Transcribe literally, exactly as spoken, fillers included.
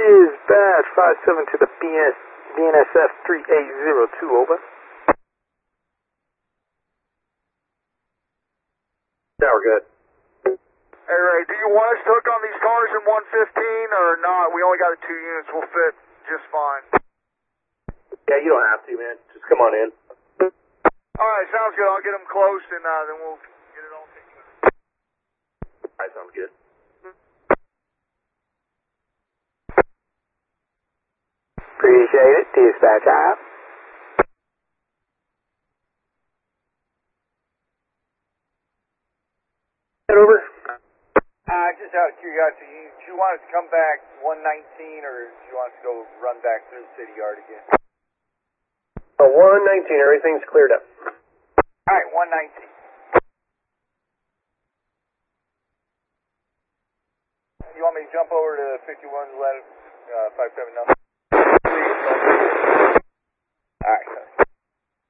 Dispatch five seven to the B S, B N S F three eight zero two, over. Yeah, we're good. Hey Ray, do you want us to hook on these cars in one fifteen or not? We only got two units, we'll fit just fine. Yeah, you don't have to, man. Just come on in. Alright, sounds good. I'll get them close and uh, then we'll get it all taken care of. Alright, sounds good. Appreciate it. Dispatch out. Head over. Uh, just out of curiosity, do you want us to come back one nineteen or do you want us to go run back through the city yard again? Uh, one nineteen, everything's cleared up. Alright, one nineteen. You want me to jump over to fifty-one, let uh, five seven number?